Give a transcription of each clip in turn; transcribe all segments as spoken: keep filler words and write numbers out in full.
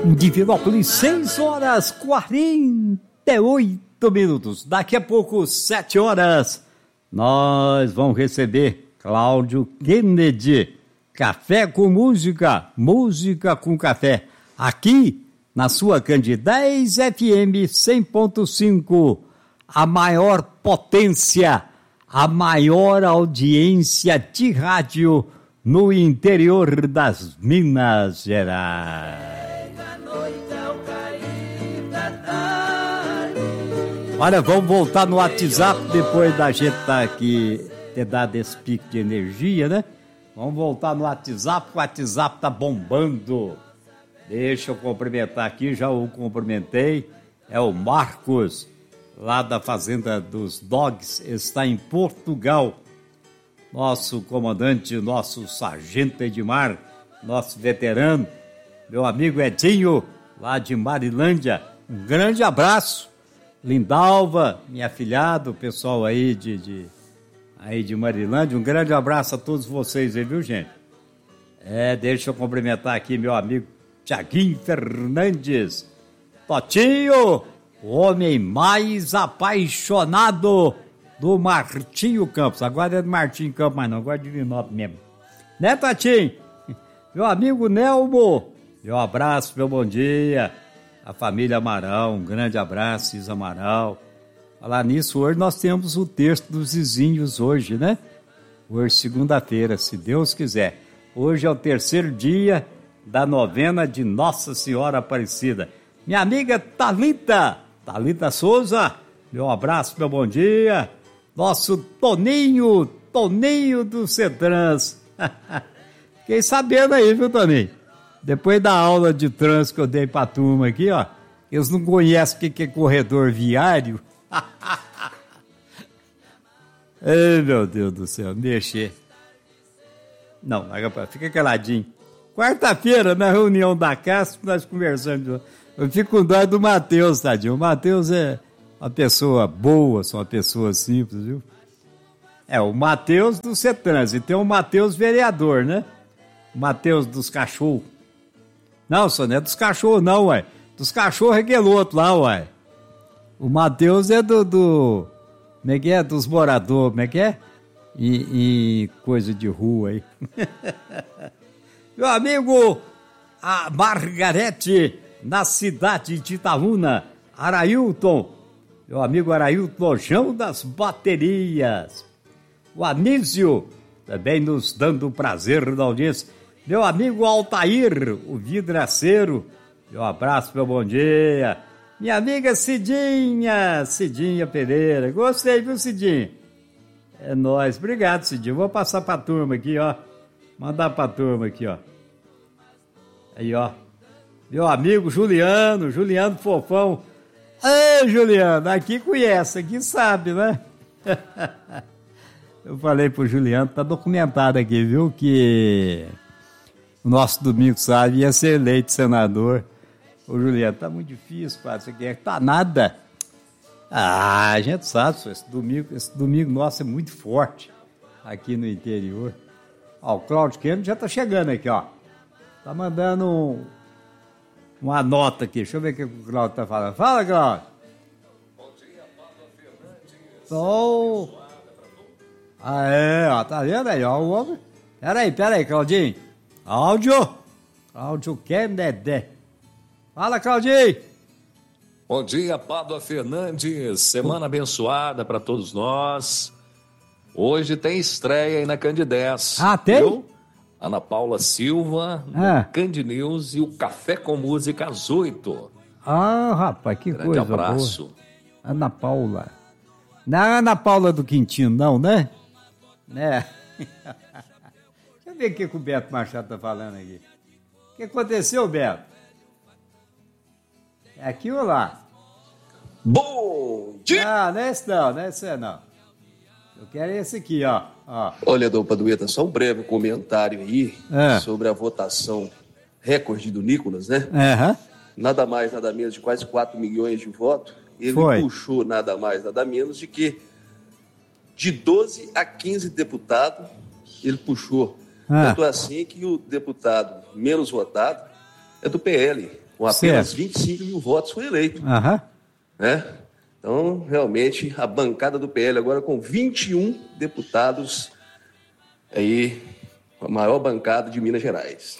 Divinópolis, seis horas e quarenta e oito minutos. Daqui a pouco, sete horas, nós vamos receber Cláudio Kennedy. Café com música, música com café. Aqui na sua Candidez F M cem ponto cinco, a maior potência, a maior audiência de rádio no interior das Minas Gerais. Olha, vamos voltar no WhatsApp depois da gente estar aqui, ter dado esse pico de energia, né? Vamos voltar no WhatsApp, o WhatsApp tá bombando. Deixa eu cumprimentar aqui, já o cumprimentei. É o Marcos, lá da Fazenda dos Dogs, está em Portugal. Nosso comandante, nosso sargento Edmar, nosso veterano, meu amigo Edinho, lá de Marilândia. Um grande abraço. Lindalva, minha afilhada, o pessoal aí de, de, aí de Marilândia, um grande abraço a todos vocês aí, viu, gente? É, deixa eu cumprimentar aqui meu amigo Tiaguinho Fernandes. Totinho, o homem mais apaixonado do Martinho Campos. Agora é do Martinho Campos, mas não, agora é de Divinópolis mesmo. Né, Totinho? Meu amigo Nelmo, meu abraço, meu bom dia. A família Amaral, um grande abraço, Isa Amaral. Falar nisso, hoje nós temos o texto dos vizinhos hoje, né? Hoje, segunda-feira, se Deus quiser. Hoje é o terceiro dia da novena de Nossa Senhora Aparecida. Minha amiga Thalita, Thalita Souza, meu abraço, meu bom dia. Nosso Toninho, Toninho do Cetrans. Fiquei sabendo aí, viu, Toninho? Depois da aula de trânsito que eu dei pra turma aqui, ó, eles não conhecem o que é corredor viário. Ai, meu Deus do céu, mexer. Não, fica caladinho. Quarta-feira, na reunião da casa, nós conversamos. Eu fico com dó do Matheus, tadinho. O Matheus é uma pessoa boa, só uma pessoa simples, viu? É, o Matheus do Cetrans, e tem o Matheus vereador, né? O Matheus dos cachorros. Não, só não é dos cachorros não, ué. Dos cachorros é aquele outro lá, ué. O Matheus é do, do... Como é que é? Dos moradores, como é que é? E, e coisa de rua aí. Meu amigo, a Margarete, na cidade de Itaúna. Arailton, meu amigo Arailton Lojão das baterias. O Anísio, também nos dando o prazer da audiência. Meu amigo Altair, o vidraceiro, meu abraço, meu bom dia. Minha amiga Cidinha, Cidinha Pereira, gostei, viu, Cidinha? É nóis, obrigado, Cidinha. Vou passar pra turma aqui, ó. Mandar pra turma aqui, ó. Aí, ó. Meu amigo Juliano, Juliano Fofão. Ei, Juliano, aqui conhece, aqui sabe, né? Eu falei pro Juliano, tá documentado aqui, viu, que o nosso Domingo Sabe ia ser eleito senador. Ô, Juliano, tá muito difícil, padre, você quer? Tá nada. Ah, a gente sabe, esse domingo, esse domingo nosso é muito forte aqui no interior. Ó, o Cláudio Kennedy já tá chegando aqui, ó. Tá mandando um, uma nota aqui. Deixa eu ver o que o Cláudio tá falando. Fala, Cláudio. Bom dia, Pablo Fernandes. Oh. Ah, é, ó, tá vendo aí, ó, o homem. Peraí, peraí, Claudinho. Áudio. Cláudio Kennedy. Fala, Claudinho. Bom dia, Pablo Fernandes. Semana abençoada para todos nós. Hoje tem estreia aí na Candidez. Ah, tem? Eu, Ana Paula Silva, ah. Cand News e o Café com Música às oito. Ah, rapaz, que Grande coisa abraço. Boa. Ana Paula. Não é Ana Paula do Quintino, não, né? Né? Deixa eu ver o que, que o Beto Machado tá falando aqui. O que aconteceu, Beto? É aqui ou lá? Bom dia! Ah, não é esse não, não é esse não. Eu quero esse aqui, ó. ó. Olha, Dom Padueta, só um breve comentário aí é. sobre a votação recorde do Nicolas, né? Uhum. Nada mais, nada menos de quase quatro milhões de votos. Ele Foi. puxou nada mais, nada menos de que de doze a quinze deputados ele puxou. Ah. Tanto assim que o deputado menos votado é do P L. Com apenas certo. vinte e cinco mil votos foi eleito. Aham. Né? Então, realmente, a bancada do P L agora com vinte e um deputados, aí, a maior bancada de Minas Gerais.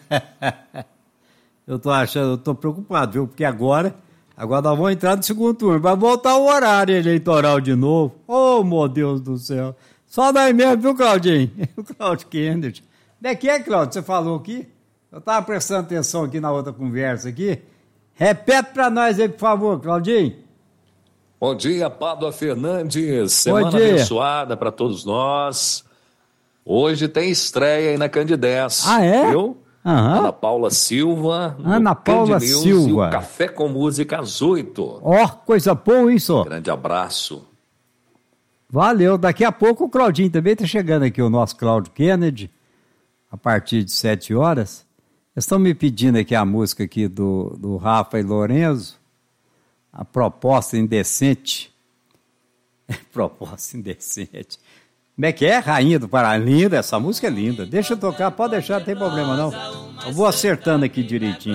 Eu tô achando, eu tô preocupado, viu? Porque agora, agora nós vamos entrar no segundo turno. Vai voltar o horário eleitoral de novo. Oh, meu Deus do céu. Só daí mesmo, viu, Claudinho? O Claudio Kennedy. Como é que é, Claudio? Você falou aqui? Eu tava prestando atenção aqui na outra conversa aqui. Repete pra nós aí, por favor, Claudinho. Bom dia, Pádua Fernandes. Semana abençoada para todos nós. Hoje tem estreia aí na Candidez. Ah, é? Viu? Uhum. Ana Paula Silva. Ana Paula Silva. E o Café com Música às oito. Ó, oh, coisa boa isso. Grande abraço. Valeu. Daqui a pouco o Claudinho também está chegando aqui, o nosso Claudio Kennedy, a partir de sete horas. Eles estão me pedindo aqui a música aqui do, do Rafa e Lorenzo. A proposta indecente. Proposta indecente. Como é que é? Rainha do Pará. Linda, essa música é linda. Deixa eu tocar, pode deixar, não tem problema não. Eu vou acertando aqui direitinho.